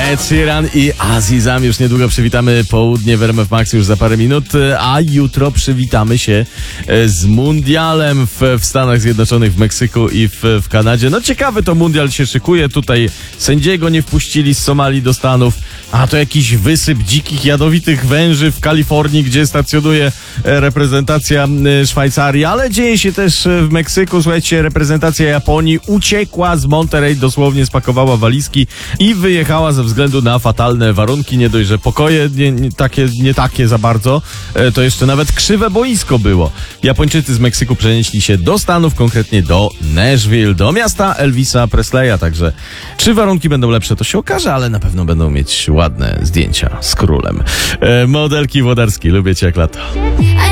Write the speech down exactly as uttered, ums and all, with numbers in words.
Ed Sheeran i Azizam. Już niedługo przywitamy południe w R M F Max już za parę minut, a jutro przywitamy się z mundialem w, w Stanach Zjednoczonych, w Meksyku i w, w Kanadzie. No ciekawy to mundial się szykuje. Tutaj sędziego nie wpuścili z Somalii do Stanów, a to jakiś wysyp dzikich, jadowitych węży w Kalifornii, gdzie stacjonuje reprezentacja Szwajcarii, ale dzieje się też w Meksyku. Słuchajcie, reprezentacja Japonii uciekła z Monterey, dosłownie spakowała walizki i wyjechała ze względu na fatalne warunki. Nie dość, że pokoje nie, nie, takie, nie takie za bardzo, to jeszcze nawet krzywe boisko było. Japończycy z Meksyku przenieśli się do Stanów, konkretnie do Nashville, do miasta Elvisa Presleya, także czy warunki będą lepsze, to się okaże, ale na pewno będą mieć ładne zdjęcia z królem. Modelki Włodarski, lubię cię jak lato.